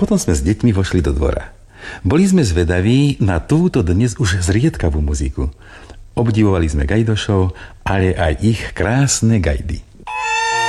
potom sme s deťmi vošli do dvora. Boli sme zvedaví na túto dnes už zriedkavú muziku. Obdivovali sme gajdošov, ale aj ich krásne gajdy.